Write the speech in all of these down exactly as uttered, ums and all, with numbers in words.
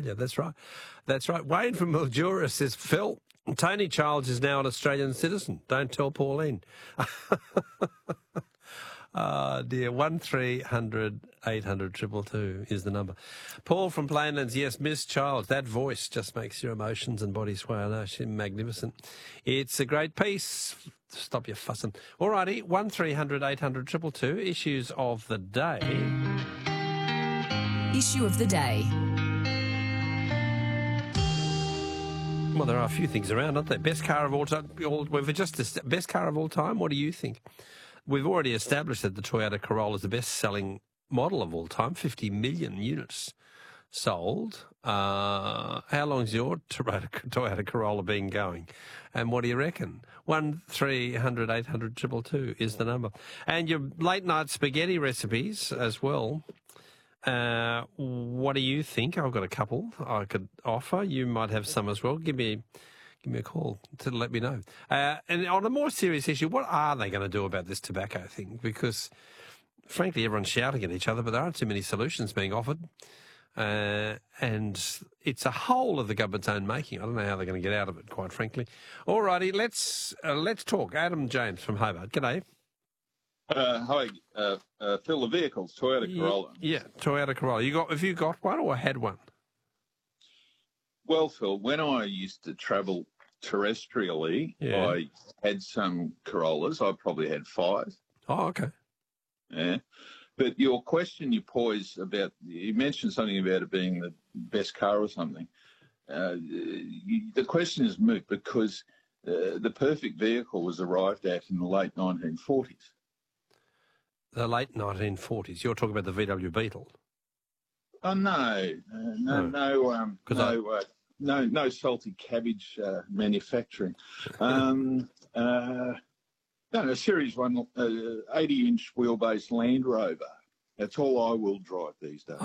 Australia. That's right. That's right. Wayne from Mildura says, Phil, Tony Childs is now an Australian citizen. Don't tell Pauline. Oh, dear. one three hundred eight hundred two two two is the number. Paul from Plainlands, yes, Miss Childs. That voice just makes your emotions and body sway. I know, she's magnificent. It's a great piece. Stop your fussing. All righty, one three hundred eight hundred two two two. Issues of the day. Issue of the day. Well, there are a few things around, aren't there? Best car of all time. We've just best car of all time. What do you think? We've already established that the Toyota Corolla is the best-selling model of all time, fifty million units sold. Uh, how long's your Toyota, Toyota Corolla been going? And what do you reckon? one three hundred eight hundred two two two is the number. And your late-night spaghetti recipes as well. Uh, what do you think? I've got a couple I could offer. You might have some as well. Give me... Give me a call to let me know. Uh, and on a more serious issue, what are they going to do about this tobacco thing? Because, frankly, everyone's shouting at each other, but there aren't too many solutions being offered. Uh, and it's a whole of the government's own making. I don't know how they're going to get out of it, quite frankly. All righty, let's, uh, let's talk. Adam James from Hobart. G'day. Uh, hi, uh, uh, Phil, the vehicles, Toyota Corolla. Yeah, Toyota Corolla. You got? Have you got one or had one? Well, Phil, when I used to travel terrestrially, Yeah. I had some Corollas. I probably had five. Oh, okay. Yeah. But your question you posed about, you mentioned something about it being the best car or something. Uh, you, the question is moot because uh, the perfect vehicle was arrived at in the late nineteen forties. The late nineteen forties. You're talking about the V W Beetle. Oh, no. Uh, no, Oh. no, um, 'Cause no, uh, no, no salty cabbage uh, manufacturing. Um, uh, no, a Series one, uh, eighty-inch wheelbase Land Rover. That's all I-wheel drive these days.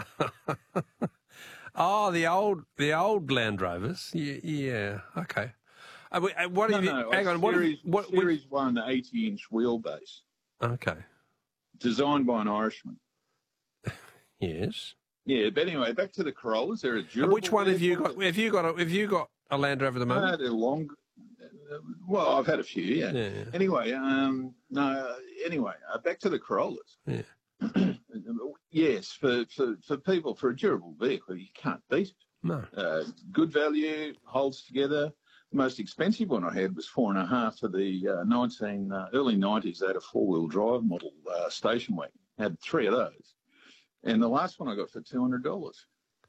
Oh, the old, the old Land Rovers. Yeah, yeah. Okay. Uh, we- uh, what no, have you? no, Hang a on. What? have Series, you- what? Series one, eighty-inch wheelbase, Okay. designed by an Irishman. Yes. Yeah, but anyway, back to the Corollas. They're a And durable which one have you vehicle. got? Have you got? A, have you got a Land Rover at the Uh, moment? they're long. Well, I've had a few, yeah. Yeah. yeah. Anyway, um, no. Anyway, uh, back to the Corollas. Yeah. Yes, for, for for people for a durable vehicle, you can't beat it. No. Uh, good value, holds together. The most expensive one I had was four and a half for the uh, nineteen uh, early nineties. They had a four wheel drive model uh, station wagon. Had three of those, and the last one I got for two hundred dollars.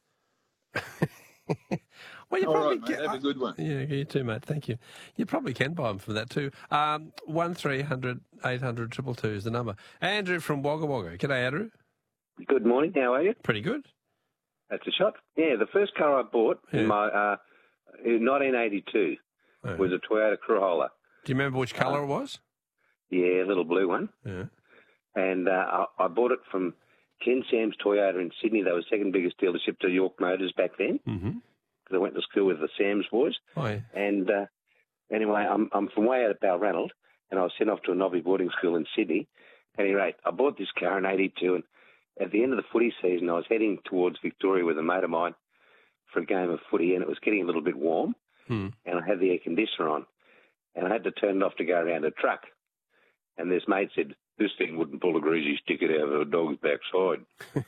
Well, you All probably right, mate, can. have a good one. Yeah, you too, mate. Thank you. You probably can buy them for that too. Um, one three hundred eight hundred triple two is the number. Andrew from Wagga Wagga. G'day, Andrew. Good morning. How are you? Pretty good. That's a shot. Yeah, the first car I bought Yeah. in my uh, in nineteen eighty-two Oh. was a Toyota Corolla. Do you remember which colour Uh, it was? Yeah, a little blue one. Yeah. And uh, I, I bought it from Ken Sam's Toyota in Sydney. They were second biggest dealership to York Motors back then Mm-hmm. because I went to school with the Sam's boys. Oh, yeah. And uh, anyway, I'm I'm from way out of Balranald, and I was sent off to a Nobby boarding school in Sydney. At any rate, I bought this car in eighty-two, and at the end of the footy season, I was heading towards Victoria with a mate of mine for a game of footy, and it was getting a little bit warm, Hmm. and I had the air conditioner on, and I had to turn it off to go around a truck. And this mate said, "This thing wouldn't pull a greasy stick out of a dog's backside."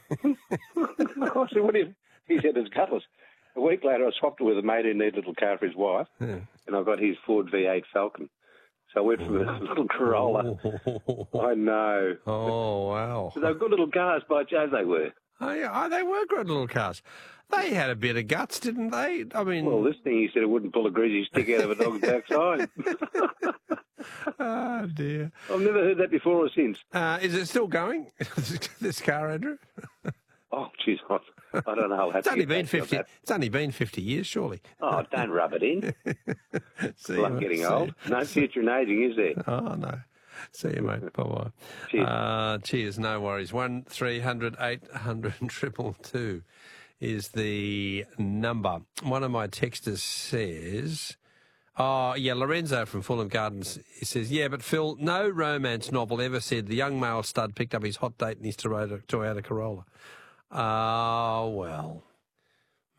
I said, "What do you?" He said, "It's gutless." A week later, I swapped it with a mate who needed a little car for his wife, Yeah. and I got his Ford V eight Falcon. So I went from a little Corolla. I know. Oh, wow. They were good little cars, by Jove, they were. Oh, yeah. Oh, they were good little cars. They had a bit of guts, didn't they? I mean, Well, this thing, he said it wouldn't pull a greasy stick out of a dog's backside. oh dear. I've never heard that before or since. Uh, is it still going? This car, Andrew? Oh, jeez, I, I don't know. I'll have It's to only get been back to you on fifty. that. It's only been fifty years, surely. Oh, don't rub it in. See Well, you, I'm getting see old. you. No future in aging, is there? Oh no. See you, mate. Bye bye. Cheers. Uh, cheers. No worries. One three hundred eight hundred triple two is the number. One of my texters says, "Oh yeah, Lorenzo from Fulham Gardens." He says, "Yeah, but Phil, no romance novel ever said the young male stud picked up his hot date in his Toyota, Toyota Corolla." Oh well.